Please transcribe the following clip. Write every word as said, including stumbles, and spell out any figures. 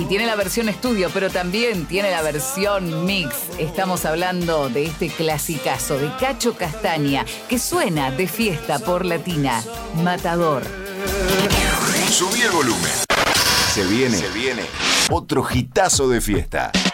tiene la versión estudio, pero también tiene la versión mix. Estamos hablando de este clasicazo de Cacho Castaña, que suena de fiesta por Latina. Matador. Subí el volumen. Se viene, se viene otro hitazo de fiesta.